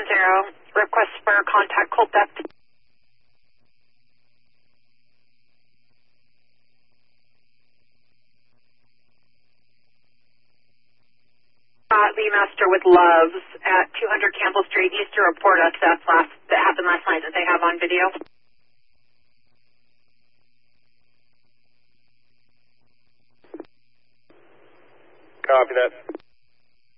Request for contact Colt Depth. Lee Master with Loves at 200 Campbell Street, East to report us. That happened last night that they have on video. Copy that.